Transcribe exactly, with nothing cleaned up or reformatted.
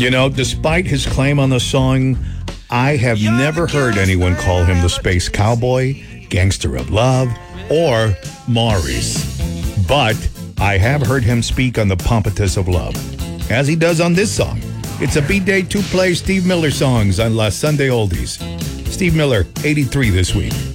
You know, despite his claim on the song, I have never heard anyone call him the Space Cowboy, Gangster of Love, or Maurice. But I have heard him speak on the Pompatus of Love, as he does on this song. It's a B-Day to play Steve Miller songs on La Sunday Oldies. Steve Miller, eighty-three this week.